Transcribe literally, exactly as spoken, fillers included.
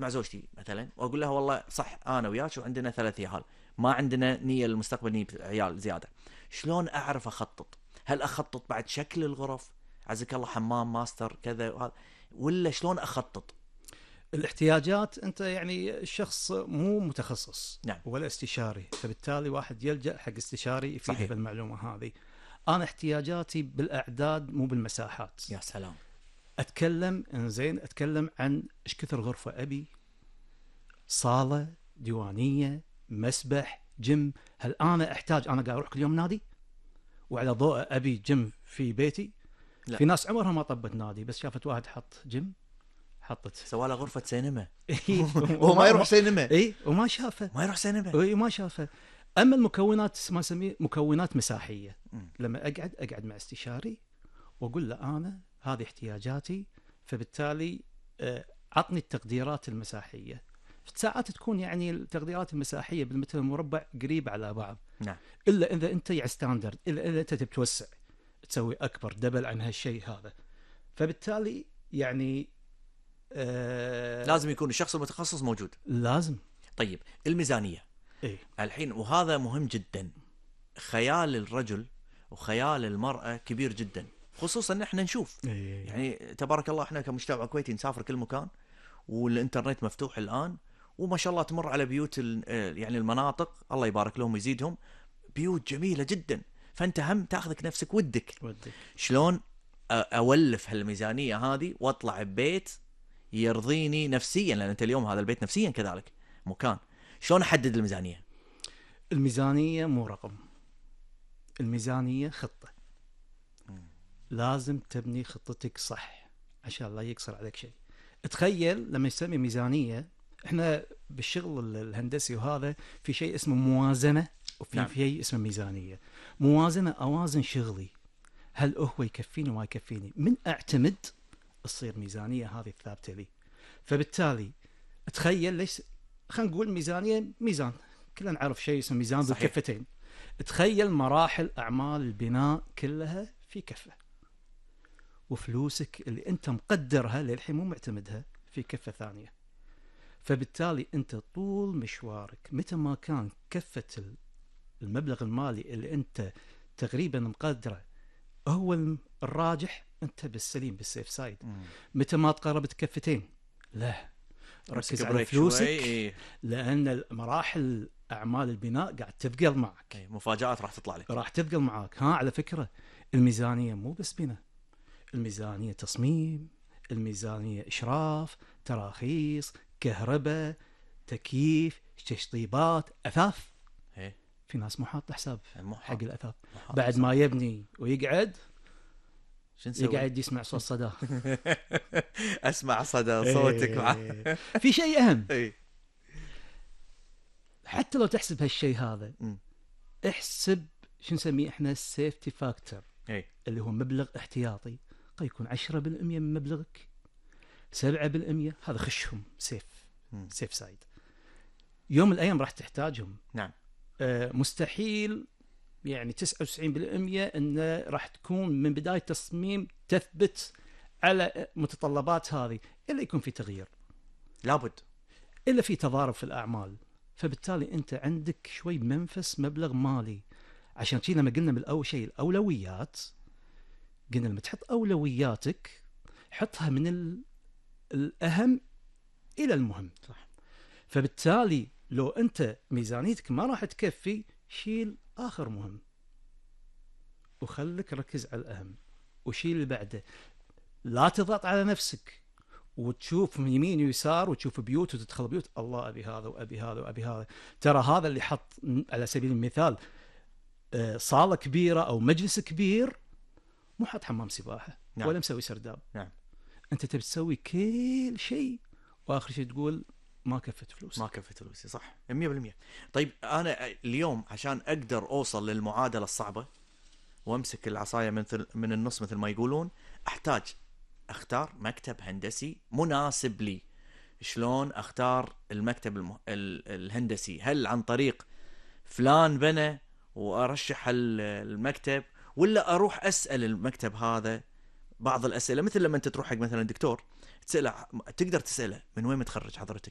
مع زوجتي مثلا واقول لها والله صح انا وياك وعندنا ثلاث عيال، ما عندنا نيه للمستقبل نيه عيال زياده، شلون اعرف اخطط؟ هل اخطط بعد شكل الغرف، عزك الله حمام ماستر كذا وهذا، ولا شلون اخطط؟ الاحتياجات انت يعني الشخص مو متخصص نعم. ولا استشاري، فبالتالي واحد يلجأ حق استشاري يفيده صحيح. بالمعلومه هذه. انا احتياجاتي بالاعداد مو بالمساحات. يا سلام. اتكلم انزين اتكلم عن ايش كثر غرفه ابي، صاله، ديوانيه، مسبح، جيم. هل انا احتاج انا قاعد اروح كل يوم نادي وعلى ضوء ابي جيم في بيتي؟ لا. في ناس عمرها ما طبت نادي بس شافت واحد حط جيم حطت سواله غرفه سينما هو ما يروح سينما. اي وما شافه ما يروح سينما. اي ما شافه. اما المكونات ما نسميه مكونات مساحيه، م. لما اقعد اقعد مع استشاري واقول له انا هذه احتياجاتي، فبالتالي آه، عطني التقديرات المساحيه. ساعات تكون يعني التقديرات المساحيه بالمتر المربع قريبه على بعض. نعم. الا اذا انت يعني ستاندرد، الا اذا انت تتوسع تسوي اكبر دبل عن هالشيء هذا. فبالتالي يعني آه لازم يكون الشخص المتخصص موجود. لازم. طيب الميزانيه ايه الحين، وهذا مهم جدا، خيال الرجل وخيال المرأة كبير جدا، خصوصا ان احنا نشوف إيه. يعني تبارك الله احنا كمجتمع كويتي نسافر كل مكان والانترنت مفتوح الان، وما شاء الله تمر على بيوت يعني المناطق الله يبارك لهم ويزيدهم، بيوت جميلة جدا، فانت هم تاخذك نفسك ودك ودك شلون اولف هالميزانية هذه واطلع ببيت يرضيني نفسيا، لان انت اليوم هذا البيت نفسيا كذلك مكان. شلون احدد الميزانية؟ الميزانية مو رقم، الميزانية خطة. لازم تبني خطتك صح عشان لا يقصر عليك شيء. تخيل لما يسمي ميزانية، احنا بالشغل الهندسي وهذا في شيء اسمه موازنة وفي نعم. شيء اسمه ميزانية. موازنة اوازن شغلي، هل هو يكفيني وما يكفيني، من اعتمد تصير ميزانية هذه الثابتة لي. فبالتالي تخيل ليش خلينا نقول ميزانية ميزان، كلنا نعرف شيء اسمه ميزان ذو كفتين. تخيل مراحل أعمال البناء كلها في كفة، وفلوسك اللي أنت مقدرها للحين مو معتمدها في كفة ثانية. فبالتالي أنت طول مشوارك متى ما كان كفة المبلغ المالي اللي أنت تقريبا مقدره هو الراجح، أنت بالسليم بالسيف سايد. متى ما تقربت كفتين لا ركز على فلوسك، لأن مراحل أعمال البناء قاعد تثقل معك، مفاجآت راح تطلع لك، راح تثقل معك. ها على فكرة الميزانية مو بس بناء، الميزانية تصميم، الميزانية إشراف، تراخيص، كهرباء، تكييف، تشطيبات، أثاث. هي. في ناس مو حاط حساب حق الأثاث، بعد حساب. ما يبني ويقعد يقعد يسمع صوت صدى اسمع صدى صوتك معه. في شيء أهم، حتى لو تحسب هالشيء هذا م. احسب شو نسميه احنا السيفتي فاكتور، أي. اللي هو مبلغ احتياطي قد يكون عشرة بالمية من مبلغك، سبعة بالمية، هذا خشهم سيف م. سيف سايد. يوم من الأيام راح تحتاجهم. نعم. آه مستحيل يعني تسعة وتسعين بالمية أنه راح تكون من بداية تصميم تثبت على متطلبات هذه، إلا يكون في تغيير، لابد، إلا في تضارب في الأعمال. فبالتالي أنت عندك شوي منفس مبلغ مالي. عشان كذا لما قلنا من أول شيء الأولويات، قلنا لما تحط أولوياتك حطها من ال... الأهم إلى المهم. صح. فبالتالي لو أنت ميزانيتك ما راح تكفي، شيل آخر مهم وخلك ركز على الأهم وشيل اللي بعده. لا تضغط على نفسك وتشوف من يمين ويسار وتشوف بيوت وتدخل بيوت، الله أبي هذا وأبي هذا وأبي هذا. ترى هذا اللي حط على سبيل المثال صالة كبيرة أو مجلس كبير مو حط حمام سباحة. نعم. ولا مسوي سرداب. نعم. أنت تبي تسوي كل شيء وآخر شيء تقول ما كفت فلوس، ما كفت فلوسي. صح مية بالمية. طيب أنا اليوم عشان أقدر أوصل للمعادلة الصعبة وأمسك العصاية من من النص مثل ما يقولون، أحتاج أختار مكتب هندسي مناسب لي. شلون أختار المكتب المه... ال... الهندسي؟ هل عن طريق فلان بنى وأرشح المكتب، ولا أروح أسأل المكتب هذا بعض الأسئلة، مثل لما أنت تروح حق مثلا دكتور تسأله، تقدر تسأله من وين متخرج حضرتك،